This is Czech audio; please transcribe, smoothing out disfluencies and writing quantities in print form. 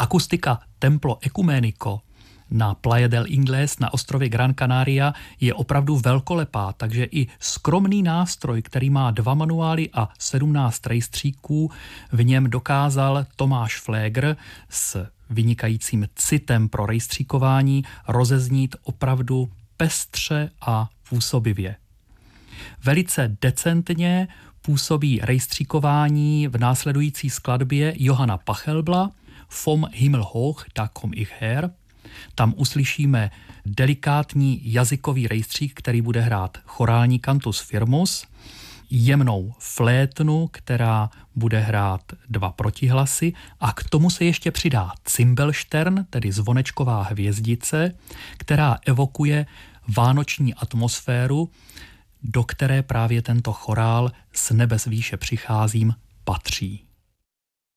Akustika Templo Ecumenico na Playa del Ingles na ostrově Gran Canaria je opravdu velkolepá, takže i skromný nástroj, který má 2 manuály a 17 rejstříků, v něm dokázal Tomáš Pfléger s vynikajícím citem pro rejstříkování rozeznít opravdu pestře a působivě. Velice decentně působí rejstříkování v následující skladbě Johanna Pachelbla Vom Himmel hoch, da komm ich her. Tam uslyšíme delikátní jazykový rejstřík, který bude hrát chorální cantus firmus, jemnou flétnu, která bude hrát 2 protihlasy a k tomu se ještě přidá cymbelštern, tedy zvonečková hvězdice, která evokuje vánoční atmosféru, do které právě tento chorál S nebe z výše přicházím patří.